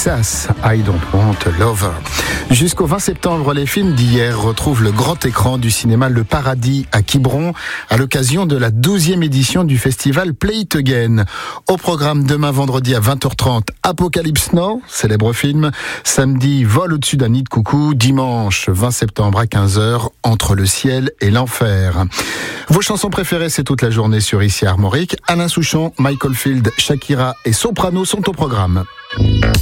Texas, I Don't Want a Lover. Jusqu'au 20 septembre, les films d'hier retrouvent le grand écran du cinéma Le Paradis à Quiberon à l'occasion de la 12e édition du festival Play It Again. Au programme demain vendredi à 20h30, Apocalypse Now, célèbre film. Samedi, Vol au-dessus d'un nid de coucou. Dimanche 20 septembre à 15h, Entre le ciel et l'enfer. Vos chansons préférées, c'est toute la journée sur Ici Armorique. Alain Souchon, Michael Field, Shakira et Soprano sont au programme.